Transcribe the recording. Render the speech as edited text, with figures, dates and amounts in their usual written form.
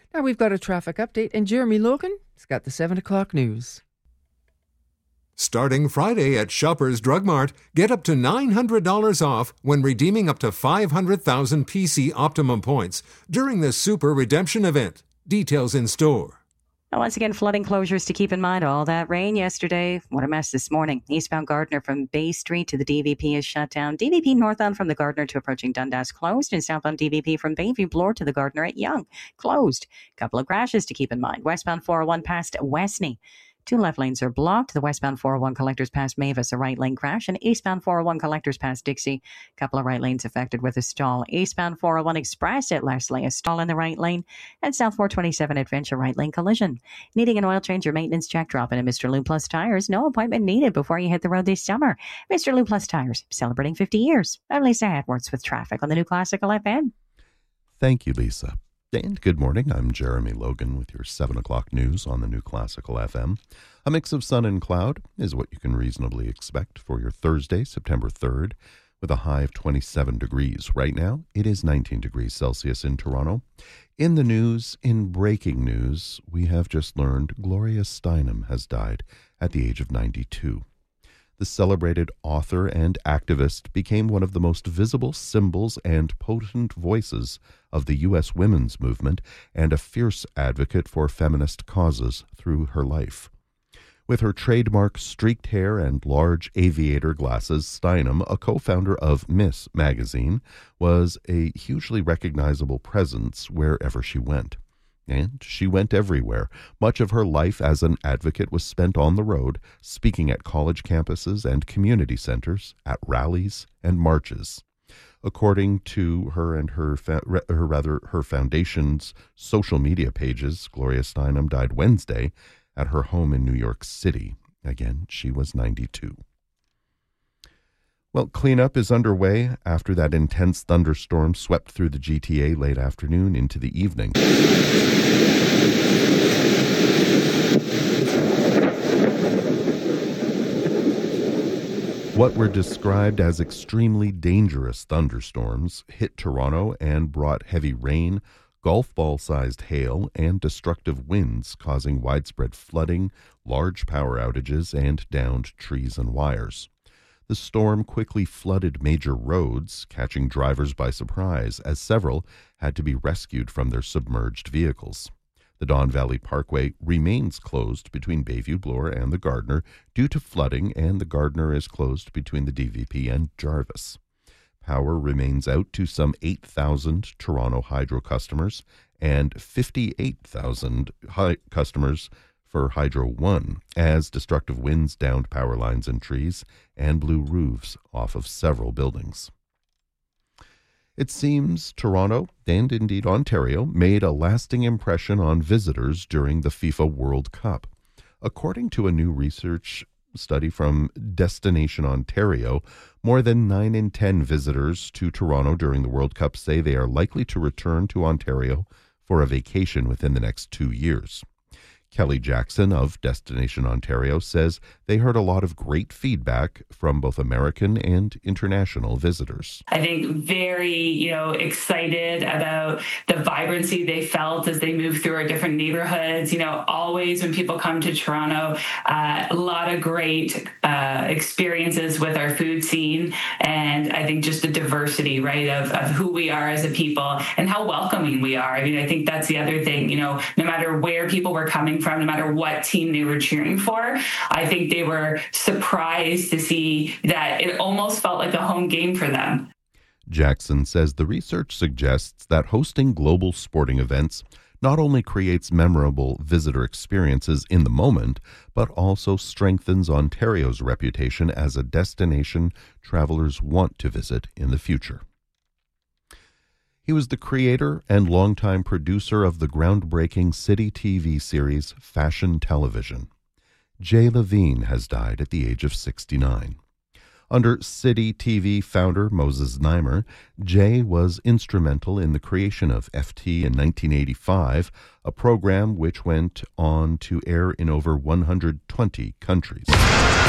Now we've got a traffic update, and Jeremy Logan has got the 7 o'clock news. Starting Friday at Shoppers Drug Mart, get up to $900 off when redeeming up to 500,000 PC Optimum points during the Super Redemption event. Details in store. Now, once again, flooding closures to keep in mind. All that rain yesterday. What a mess this morning. Eastbound Gardiner from Bay Street to the DVP is shut down. DVP northbound from the Gardiner to approaching Dundas closed. And southbound DVP from Bayview Bloor to the Gardiner at Yonge closed. Couple of crashes to keep in mind. Westbound 401 past Westney. 2 left lanes are blocked. The westbound 401 collectors past Mavis, a right lane crash. And eastbound 401 collectors past Dixie. Couple of right lanes affected with a stall. Eastbound 401 Express at Leslie, a stall in the right lane. And South 427 Adventure right lane collision. Needing an oil change or maintenance check, drop in at Mr. Lou Plus Tires. No appointment needed before you hit the road this summer. Mr. Lou Plus Tires, celebrating 50 years. I'm Lisa Edwards with traffic on the New Classical FM. Thank you, Lisa. And good morning. I'm Jeremy Logan with your 7 o'clock news on the New Classical FM. A mix of sun and cloud is what you can reasonably expect for your Thursday, September 3rd, with a high of 27 degrees. Right now, it is 19 degrees Celsius in Toronto. In the news, in breaking news, we have just learned Gloria Steinem has died at the age of 92. The celebrated author and activist became one of the most visible symbols and potent voices of the U.S. women's movement and a fierce advocate for feminist causes through her life. With her trademark streaked hair and large aviator glasses, Steinem, a co-founder of Miss Magazine, was a hugely recognizable presence wherever she went. And she went everywhere. Much of her life as an advocate was spent on the road, speaking at college campuses and community centers, at rallies and marches. According to her and her foundation's social media pages, Gloria Steinem died Wednesday at her home in New York City. Again, she was 92. Well, cleanup is underway after that intense thunderstorm swept through the GTA late afternoon into the evening. What were described as extremely dangerous thunderstorms hit Toronto and brought heavy rain, golf ball-sized hail, and destructive winds, causing widespread flooding, large power outages, and downed trees and wires. The storm quickly flooded major roads, catching drivers by surprise, as several had to be rescued from their submerged vehicles. The Don Valley Parkway remains closed between Bayview Bloor and the Gardiner due to flooding, and the Gardiner is closed between the DVP and Jarvis. Power remains out to some 8,000 Toronto Hydro customers and 58,000 customers for Hydro One, as destructive winds downed power lines and trees and blew roofs off of several buildings. It seems Toronto, and indeed Ontario, made a lasting impression on visitors during the FIFA World Cup. According to a new research study from Destination Ontario, more than 9 in 10 visitors to Toronto during the World Cup say they are likely to return to Ontario for a vacation within the next 2 years. Kelly Jackson of Destination Ontario says they heard a lot of great feedback from both American and international visitors. I think very, excited about the vibrancy they felt as they moved through our different neighborhoods. Always when people come to Toronto, a lot of great experiences with our food scene. And I think just the diversity, right, of who we are as a people and how welcoming we are. I think that's the other thing, no matter where people were coming from, no matter what team they were cheering for, I think they were surprised to see that it almost felt like a home game for them. Jackson says the research suggests that hosting global sporting events not only creates memorable visitor experiences in the moment, but also strengthens Ontario's reputation as a destination travelers want to visit in the future. He was the creator and longtime producer of the groundbreaking City TV series Fashion Television. Jay Levine has died at the age of 69. Under City TV founder Moses Znaimer, Jay was instrumental in the creation of FT in 1985, a program which went on to air in over 120 countries.